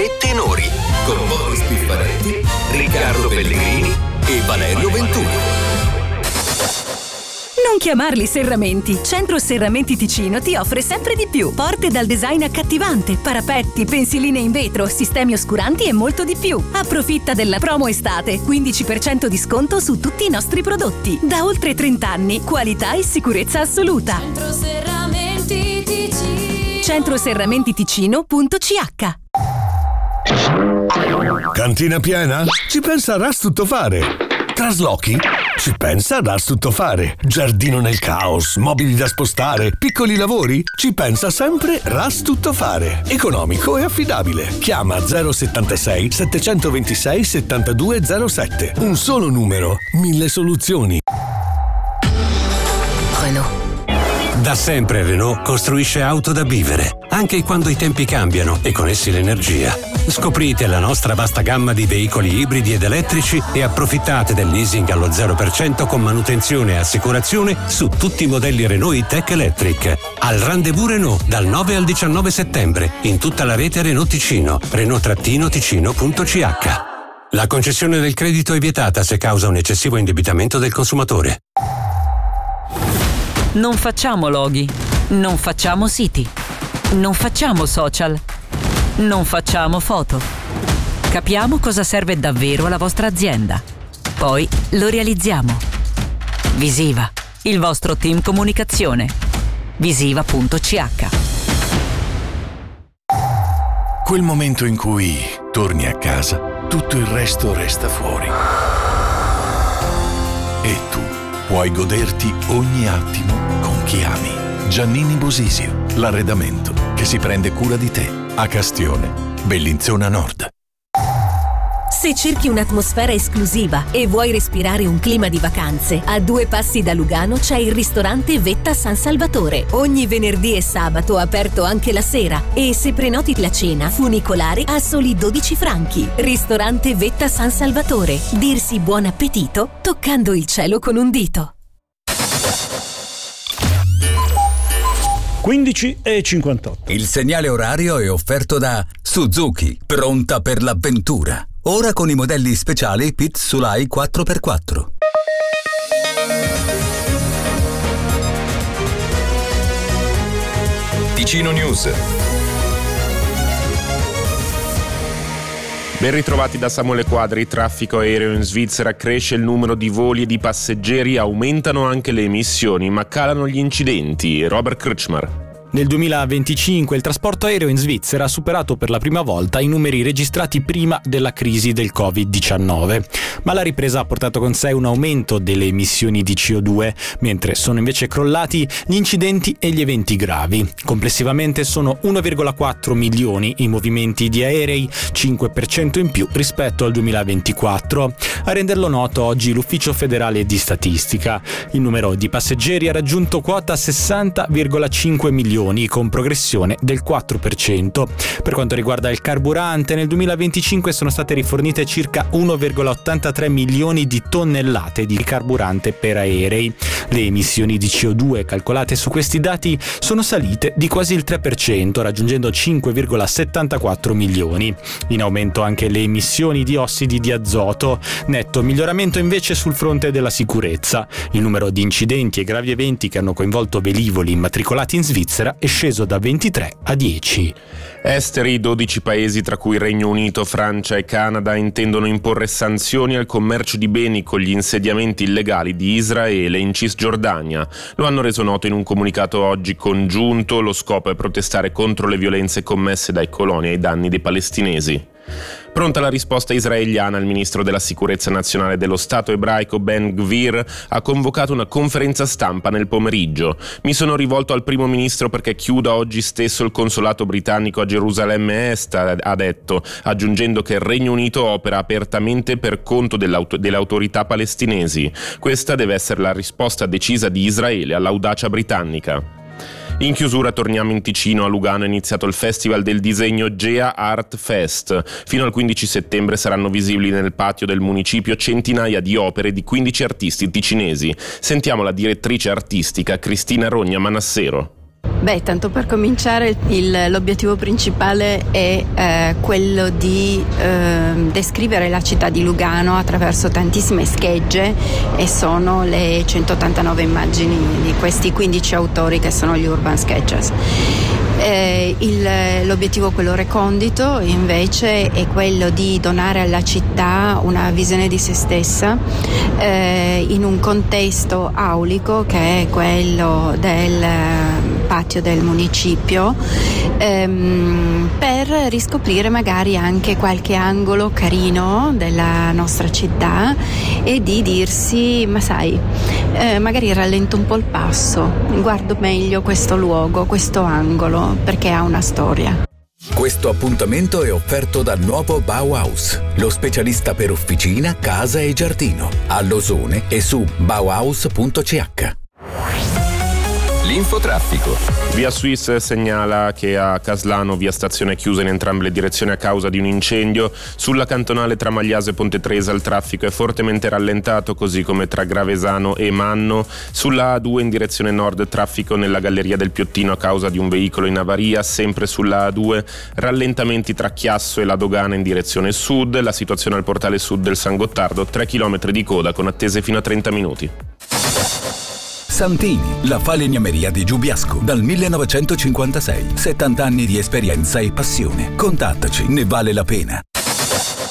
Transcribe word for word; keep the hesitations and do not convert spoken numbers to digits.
e tenori, con Boris Piffaretti, Riccardo Pellegrini e Valerio Ventura. Non chiamarli serramenti. Centro Serramenti Ticino ti offre sempre di più. Porte dal design accattivante, parapetti, pensiline in vetro, sistemi oscuranti e molto di più. Approfitta della promo estate. quindici per cento di sconto su tutti i nostri prodotti. Da oltre trenta anni, qualità e sicurezza assoluta. Centro Serramenti Ticino. centro serramenti ticino punto c h. Cantina piena? Ci pensa Rastuttofare. Traslochi? Ci pensa Rastuttofare. Giardino nel caos, mobili da spostare, piccoli lavori? Ci pensa sempre Rastuttofare. Economico e affidabile. Chiama zero settantasei settecentoventisei settantadue zero sette. Un solo numero, mille soluzioni. Renault. Da sempre Renault costruisce auto da vivere, anche quando i tempi cambiano e con essi l'energia. Scoprite la nostra vasta gamma di veicoli ibridi ed elettrici e approfittate del leasing allo zero per cento con manutenzione e assicurazione su tutti i modelli Renault E-Tech Electric. Al Rendezvous Renault dal nove al diciannove settembre in tutta la rete Renault Ticino, renault ticino punto c h. La concessione del credito è vietata se causa un eccessivo indebitamento del consumatore. Non facciamo loghi, non facciamo siti, non facciamo social, non facciamo foto. Capiamo cosa serve davvero alla vostra azienda. Poi lo realizziamo. Visiva, il vostro team comunicazione. visiva punto c h. Quel momento in cui torni a casa, tutto il resto resta fuori. E tu puoi goderti ogni attimo con chi ami. Giannini Bosisio, l'arredamento che si prende cura di te. A Castione, Bellinzona Nord. Se cerchi un'atmosfera esclusiva e vuoi respirare un clima di vacanze, a due passi da Lugano c'è il ristorante Vetta San Salvatore. Ogni venerdì e sabato aperto anche la sera, e se prenoti la cena funicolare a soli dodici franchi. Ristorante Vetta San Salvatore. Dirsi buon appetito toccando il cielo con un dito. quindici e cinquantotto. Il segnale orario è offerto da Suzuki, pronta per l'avventura. Ora con i modelli speciali Pit Sulai quattro per quattro. Ticino News. Ben ritrovati da Samuele Quadri. Traffico aereo in Svizzera, cresce il numero di voli e di passeggeri, aumentano anche le emissioni, ma calano gli incidenti. Robert Kretschmar. Nel duemilaventicinque il trasporto aereo in Svizzera ha superato per la prima volta i numeri registrati prima della crisi del covid diciannove, ma la ripresa ha portato con sé un aumento delle emissioni di C O due, mentre sono invece crollati gli incidenti e gli eventi gravi. Complessivamente sono uno virgola quattro milioni i movimenti di aerei, cinque per cento in più rispetto al duemilaventiquattro. A renderlo noto oggi l'Ufficio federale di statistica. Il numero di passeggeri ha raggiunto quota sessanta virgola cinque milioni, con progressione del quattro per cento. Per quanto riguarda il carburante, nel duemilaventicinque sono state rifornite circa uno virgola ottantatré milioni di tonnellate di carburante per aerei. Le emissioni di C O due calcolate su questi dati sono salite di quasi il tre per cento, raggiungendo cinque virgola settantaquattro milioni. In aumento anche le emissioni di ossidi di azoto, netto miglioramento invece sul fronte della sicurezza. Il numero di incidenti e gravi eventi che hanno coinvolto velivoli immatricolati in Svizzera è sceso da ventitré a dieci. Esteri, dodici paesi tra cui Regno Unito, Francia e Canada intendono imporre sanzioni al commercio di beni con gli insediamenti illegali di Israele in Cisgiordania. Lo hanno reso noto in un comunicato oggi congiunto. Lo scopo è protestare contro le violenze commesse dai coloni ai danni dei palestinesi. Pronta la risposta israeliana, il ministro della sicurezza nazionale dello Stato ebraico Ben Gvir ha convocato una conferenza stampa nel pomeriggio. Mi sono rivolto al primo ministro perché chiuda oggi stesso il consolato britannico a Gerusalemme Est, ha detto, aggiungendo che il Regno Unito opera apertamente per conto dell'aut- delle autorità palestinesi. Questa deve essere la risposta decisa di Israele all'audacia britannica. In chiusura torniamo in Ticino. A Lugano è iniziato il Festival del disegno Gea Art Fest. Fino al quindici settembre saranno visibili nel patio del municipio centinaia di opere di quindici artisti ticinesi. Sentiamo la direttrice artistica Cristina Rogna Manassero. Beh, tanto per cominciare, il, l'obiettivo principale è eh, quello di eh, descrivere la città di Lugano attraverso tantissime schegge, e sono le centottantanove immagini di questi quindici autori che sono gli Urban Sketches. Eh, il, l'obiettivo, quello recondito, invece è quello di donare alla città una visione di se stessa eh, in un contesto aulico che è quello del patio del municipio, ehm, per riscoprire magari anche qualche angolo carino della nostra città e di dirsi: ma sai, eh, magari rallento un po' il passo, guardo meglio questo luogo, questo angolo, perché ha una storia. Questo appuntamento è offerto da Nuovo Bauhaus, lo specialista per officina, casa e giardino, a Losone e su bauhaus punto c h. L'infotraffico. Via Swiss segnala che a Caslano via Stazione è chiusa in entrambe le direzioni a causa di un incendio. Sulla cantonale tra Magliase e Ponte Tresa il traffico è fortemente rallentato, così come tra Gravesano e Manno. Sulla A due in direzione nord traffico nella Galleria del Piottino a causa di un veicolo in avaria. Sempre sulla A due rallentamenti tra Chiasso e la Dogana in direzione sud. La situazione al portale sud del San Gottardo, tre chilometri di coda con attese fino a trenta minuti. Santini, la falegnameria di Giubiasco, dal millenovecentocinquantasei. settanta anni di esperienza e passione. Contattaci, ne vale la pena.